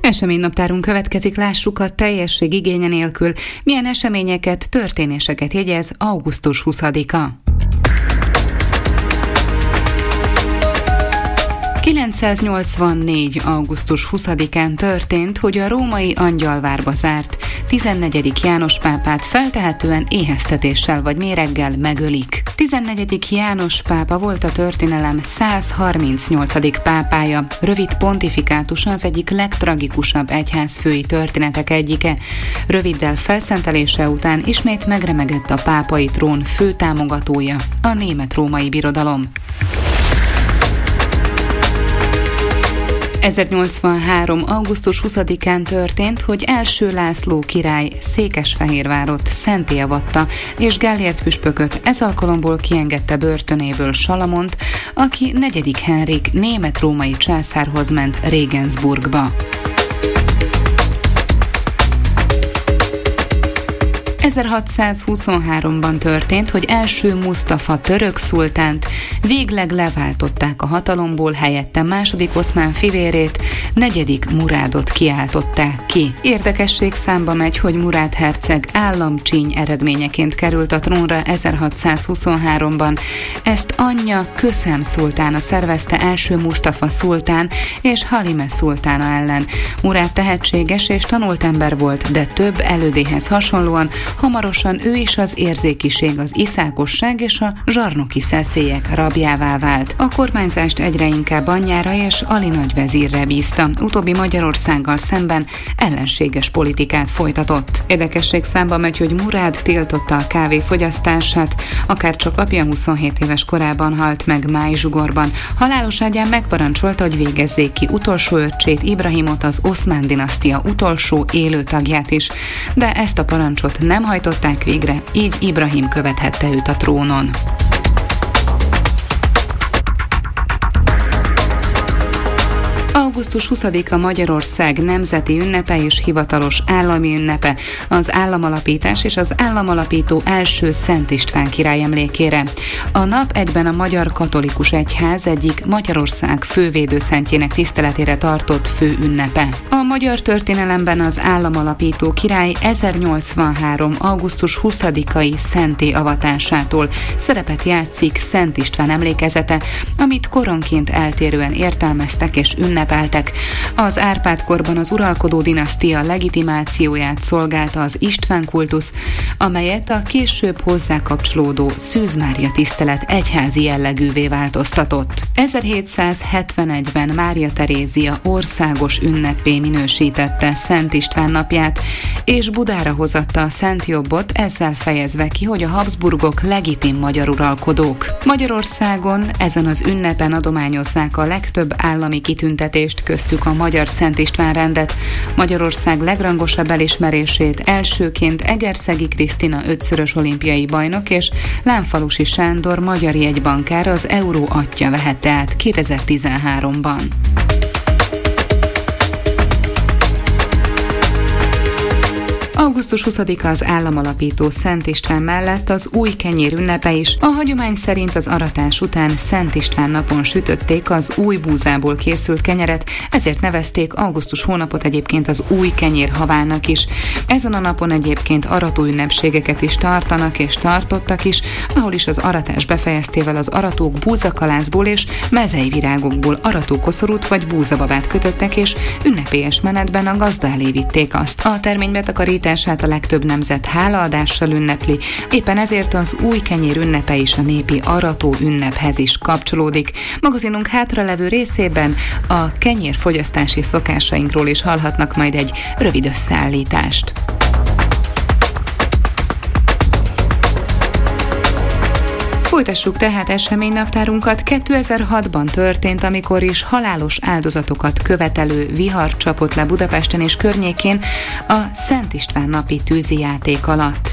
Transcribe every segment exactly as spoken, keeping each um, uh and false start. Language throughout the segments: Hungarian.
Eseménynaptárunk következik, lássuk a teljesség igénye nélkül, milyen eseményeket, történéseket jegyez augusztus huszadika. kilencszáznyolcvannégy. augusztus huszadikán történt, hogy a római Angyalvárba zárt tizennegyedik János pápát feltehetően éheztetéssel vagy méreggel megölik. tizennegyedik János pápa volt a történelem százharmincnyolcadik pápája. Rövid pontifikátusa az egyik legtragikusabb egyházfői történetek egyike. Röviddel felszentelése után ismét megremegett a pápai trón fő támogatója, a Német-római Birodalom. ezernyolcvanhárom. augusztus huszadikán történt, hogy első László király Székesfehérvárot szentté avatta, és Gellért püspököt ez alkalomból kiengedte börtönéből Salamont, aki negyedik Henrik német-római császárhoz ment Regensburgba. ezerhatszázhuszonháromban történt, hogy első Musztafa török szultánt végleg leváltották a hatalomból, helyette második Oszmán fivérét, negyedik Murádot kiáltották ki. Érdekesség számba megy, hogy Murád herceg államcsíny eredményeként került a trónra ezerhatszázhuszonháromban. Ezt anyja Köszem szultána szervezte első Musztafa szultán és Halime szultána ellen. Murád tehetséges és tanult ember volt, de több elődéhez hasonlóan hamarosan ő is az érzékiség, az iszákosság és a zsarnoki szeszélyek rabjává vált. A kormányzást egyre inkább anyjára és Ali nagyvezírre bízta. Utóbbi Magyarországgal szemben ellenséges politikát folytatott. Érdekesség számba megy, hogy Murád tiltotta a kávé fogyasztását, akár csak apja huszonhét éves korában halt meg Májzsugorban. Halálos ágyán megparancsolta, hogy végezzék ki utolsó öccsét, Ibrahimot, az Oszmán dinasztia utolsó élő tagját is. De ezt a parancsot nem hajtották végre, így Ibrahim követhette őt a trónon. augusztus huszadika Magyarország nemzeti ünnepe és hivatalos állami ünnepe, az államalapítás és az államalapító első Szent István király emlékére. A nap egyben a Magyar Katolikus Egyház egyik Magyarország fővédőszentjének tiszteletére tartott fő ünnepe. A magyar történelemben az államalapító király ezernyolcvanhárom. augusztus huszadikai szentté avatásától szerepet játszik Szent István emlékezete, amit koronként eltérően értelmeztek és ünnepeltek. Az Árpád-korban az uralkodó dinasztia legitimációját szolgálta az István kultusz, amelyet a később hozzá kapcsolódó Szűz Mária tisztelet egyházi jellegűvé változtatott. ezerhétszázhetvenegyben Mária Terézia országos ünneppé minősítette Szent István napját, és Budára hozatta a Szent Jobbot, ezzel fejezve ki, hogy a Habsburgok legitim magyar uralkodók. Magyarországon ezen az ünnepen adományozzák a legtöbb állami kitüntetést, köztük a Magyar Szent István rendet, Magyarország legrangosabb elismerését elsőként Egerszegi Krisztina ötszörös olimpiai bajnok és Lánfalusi Sándor magyar jegybankár, az euró atyja vehette át kétezer-tizenháromban. augusztus huszadika az államalapító Szent István mellett az új kenyér ünnepe is. A hagyomány szerint az aratás után Szent István napon sütötték az új búzából készült kenyeret, ezért nevezték augusztus hónapot egyébként az új kenyér havának is. Ezen a napon egyébként arató ünnepségeket is tartanak és tartottak is, ahol is az aratás befejeztével az aratók búzakalácból és mezei virágokból aratókoszorút vagy búzababát kötöttek, és ünnepélyes menetben a gazda elé vitték azt. A termény betakarítását a legtöbb nemzet hálaadással ünnepli, éppen ezért az új kenyér ünnepe is a népi arató ünnephez is kapcsolódik. Magazinunk hátralevő részében a kenyérfogyasztási szokásainkról is hallhatnak majd egy rövid összeállítást. Folytassuk tehát eseménynaptárunkat. kétezer-hatban történt, amikor is halálos áldozatokat követelő vihar csapott le Budapesten és környékén a Szent István napi tűzijáték alatt.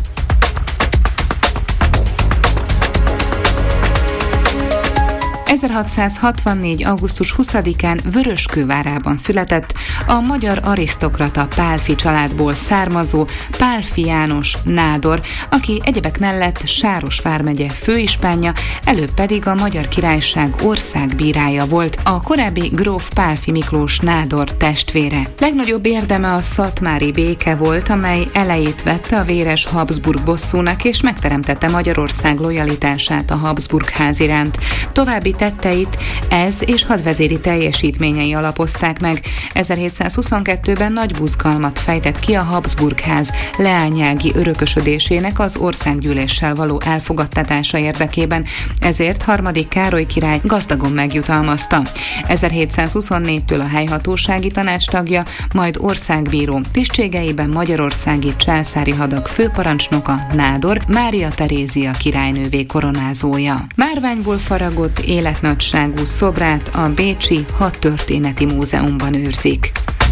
ezerhatszázhatvannégy. augusztus huszadikán Vöröskővárában született a magyar arisztokrata Pálffy családból származó Pálffy János nádor, aki egyebek mellett Sáros vármegye főispánja, előbb pedig a Magyar Királyság országbírája volt, a korábbi gróf Pálffy Miklós nádor testvére. Legnagyobb érdeme a szatmári béke volt, amely elejét vette a véres Habsburg bosszúnak és megteremtette Magyarország lojalitását a Habsburg ház iránt. További tetteit ez és hadvezéri teljesítményei alapozták meg. ezerhétszázhuszonkettőben nagy buzgalmat fejtett ki a Habsburg ház leányági örökösödésének az országgyűléssel való elfogadtatása érdekében, ezért harmadik Károly király gazdagon megjutalmazta. ezerhétszázhuszonnégytől a helyhatósági tanács tagja, majd országbíró, tisztségeiben magyarországi császári hadak főparancsnoka, nádor, Mária Terézia királynővé koronázója. Márványból faragott életnagyságú szobrát a bécsi Hadtörténeti Múzeumban őrzik.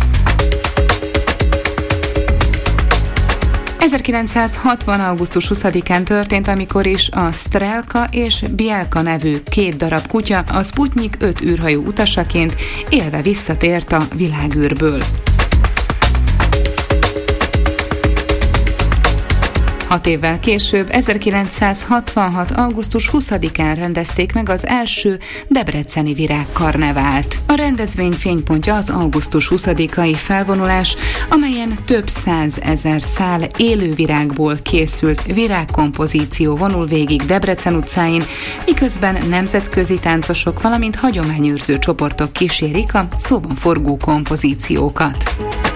ezerkilencszázhatvan. augusztus huszadikán történt, amikor is a Strelka és Bielka nevű két darab kutya a Sputnik öt űrhajó utasaként élve visszatért a világűrből. Hat évvel később, ezerkilencszázhatvanhat. augusztus huszadikán rendezték meg az első debreceni virágkarnevált. A rendezvény fénypontja az augusztus huszadikai felvonulás, amelyen több százezer szál élővirágból készült virágkompozíció vonul végig Debrecen utcáin, miközben nemzetközi táncosok, valamint hagyományőrző csoportok kísérik a szóban forgó kompozíciókat.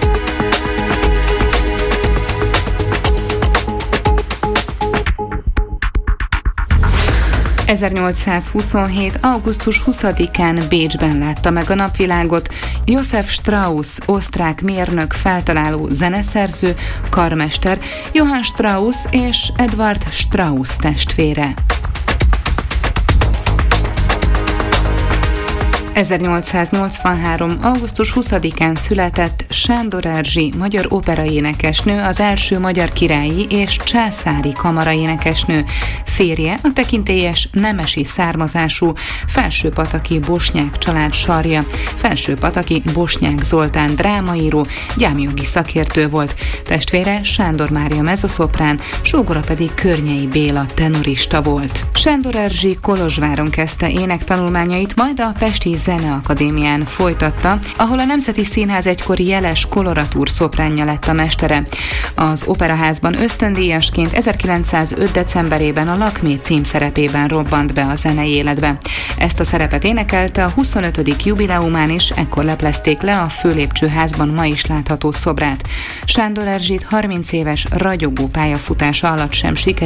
ezernyolcszázhuszonhét. augusztus huszadikán Bécsben látta meg a napvilágot Josef Strauss, osztrák mérnök, feltaláló, zeneszerző, karmester, Johann Strauss és Edward Strauss testvére. ezernyolcszáznyolcvanhárom. augusztus huszadikán született Sándor Erzsi, magyar operaénekesnő, az első magyar királyi és császári kamaraénekesnő. Férje a tekintélyes nemesi származású felsőpataki bosnyák család sarja. Felsőpataki Bosnyák Zoltán drámaíró, gyámjogi szakértő volt. Testvére Sándor Mária mezoszoprán, sógora pedig Környei Béla tenorista volt. Sándor Erzsi Kolozsváron kezdte énektanulmányait, majd a Pesti Zeneakadémián folytatta, ahol a Nemzeti Színház egykori jeles koloratúr szopránja lett a mestere. Az Operaházban ösztöndíjasként ezerkilencszázöt. decemberében a Lakmé címszerepében robbant be a zenei életbe. Ezt a szerepet énekelte a huszonötödik jubileumán is, ekkor leplezték le a Főlépcsőházban ma is látható szobrát. Sándor Erzsit harminc éves ragyogó pályafutása alatt sem sikerült